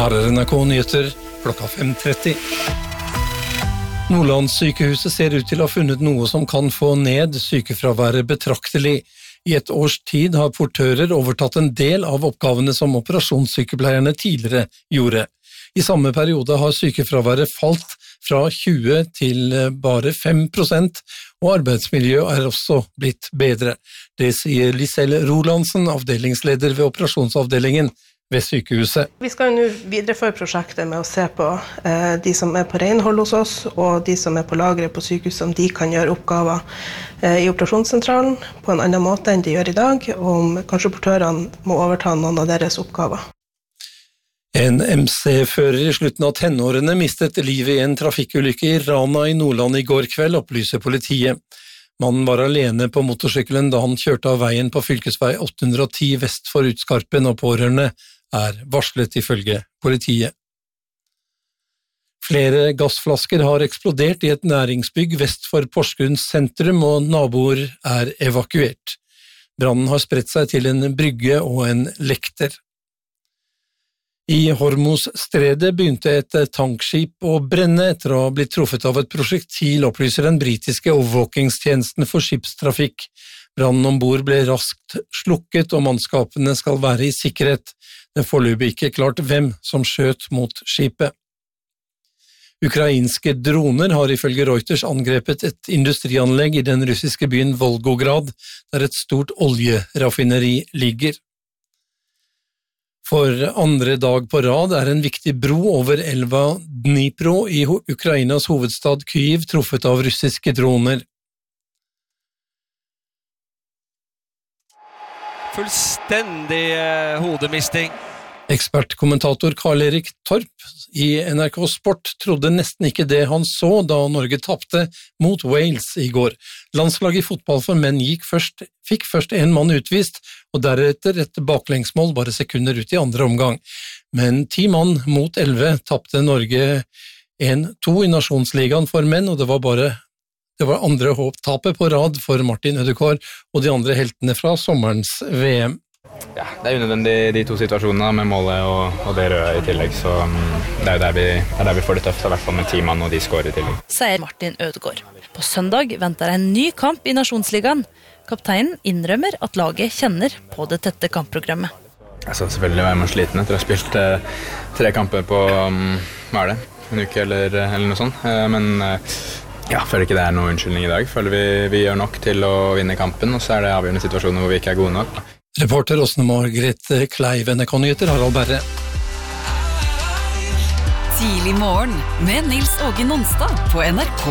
Her NRK-nyheter klokka 5:30. Nordlandssykehuset ser ut til å ha funnet noe som kan få ned sykefraværet betraktelig. I et års tid har portører overtatt en del av oppgavene som operasjonssykepleierne tidligere gjorde. I samme periode har sykefraværet falt fra 20 til bare 5%, og arbeidsmiljøet er også blitt bedre. Det sier Lisel Rolandsen, avdelingsleder ved operasjonsavdelingen ved sykehuset. Vi skal nå videreføre prosjektet med å se på de som er på renhold hos oss, og de som er på lageret på sykehuset, om de kan gjøre oppgaver i operasjonssentralen på en annen måte enn de gjør i dag, og om kanskje portørene må overta noen av deres oppgaver. En MC-fører i slutten av tenårene mistet livet i en trafikkulykke i Rana i Nordland i går kveld, opplyser politiet. Mannen var alene på motorsykkelen da han kjørte av veien på fylkesvei 810 vest for Utskarpen, og pårørende er varslet ifølge politiet. Flere gassflasker har eksplodert i et næringsbygg vest for Porsgrunn sentrum, og naboer er evakuert. Brannen har spredt seg til en brygge og en lekter. I Hormuzstredet begynte et tankskip å brenne etter å ha blitt truffet av et prosjektil, opplyser den britiske overvåkingstjenesten for skipstrafikk. Brannen ombord ble raskt slukket, og mannskapene skal være i sikkerhet. Det er foreløpig ikke klart hvem som skjøt mot skipet. Ukrainske droner har ifølge Reuters angrepet et industrianlegg i den russiske byen Volgograd, der et stort oljeraffineri ligger. For andre dag på rad er en viktig bro over elva Dnipro i Ukrainas hovedstad Kyiv truffet av russiske droner. Fullstendig hodemisting. Ekspertkommentator Karl-Erik Torp i NRK Sport trodde nesten ikke det han så da Norge tapte mot Wales i går. Landslaget i fotball for menn fikk først en mann utvist, og deretter et baklengsmål bare sekunder ut i andre omgang. Men 10 mann mot 11 tapte Norge 1-2 i Nasjonsligaen for menn, og det var andre tapet på rad for Martin Ødegaard og de andre heltene fra sommerens VM. Ja, det er unødvendig de 2 situasjonene med målet og det røde i tillegg, så det er der vi får det tøft, i hvert fall med 10 mann og de skårer i tillegg. Sier Martin Ødegaard. På søndag venter en ny kamp i Nasjonsligaen. Kapteinen innrømmer at laget kjenner på det tette kampprogrammet. Altså, selvfølgelig var jeg sliten etter å ha spilt 3 kamper på, hva er det, en uke eller noe sånt, men jeg føler ikke det er noe unnskyldning i dag. Føler vi gjør nok til å vinne kampen, og så er det avgjørende situasjoner hvor vi ikke er gode nok. Reporter Åsne Margret Kleiv, NRK-nyheter, Harald Berre. Tidlig morgen med Nils Åge Nonstad på NRK